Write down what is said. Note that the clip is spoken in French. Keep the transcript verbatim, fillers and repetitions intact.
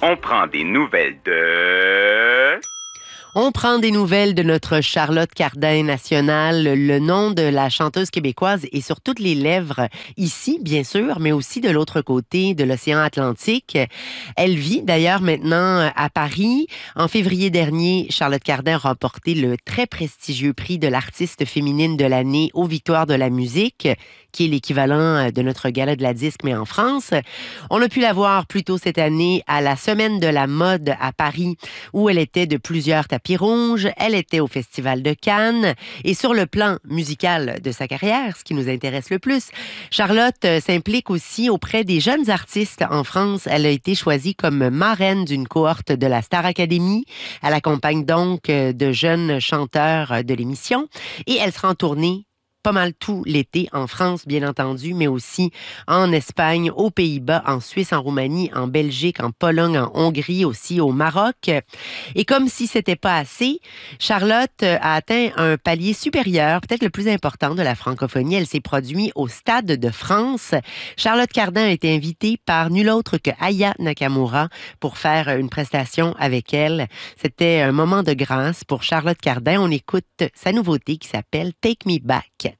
On prend des nouvelles de... On prend des nouvelles de notre Charlotte Cardin nationale. Le nom de la chanteuse québécoise est sur toutes les lèvres, ici, bien sûr, mais aussi de l'autre côté de l'océan Atlantique. Elle vit d'ailleurs maintenant à Paris. En février dernier, Charlotte Cardin a remporté le très prestigieux prix de l'artiste féminine de l'année aux Victoires de la musique, qui est l'équivalent de notre gala de la disque, mais en France. On a pu la voir plus tôt cette année à la Semaine de la mode à Paris, où elle était de plusieurs tapis rouges. Elle était au Festival de Cannes. Et sur le plan musical de sa carrière, ce qui nous intéresse le plus, Charlotte s'implique aussi auprès des jeunes artistes en France. Elle a été choisie comme marraine d'une cohorte de la Star Academy. Elle accompagne donc de jeunes chanteurs de l'émission. Et elle sera en tournée pas mal tout l'été en France, bien entendu, mais aussi en Espagne, aux Pays-Bas, en Suisse, en Roumanie, en Belgique, en Pologne, en Hongrie, aussi au Maroc. Et comme si c'était pas assez, Charlotte a atteint un palier supérieur, peut-être le plus important de la francophonie. Elle s'est produite au Stade de France. Charlotte Cardin a été invitée par nul autre que Aya Nakamura pour faire une prestation avec elle. C'était un moment de grâce pour Charlotte Cardin. On écoute sa nouveauté qui s'appelle Take Me Back.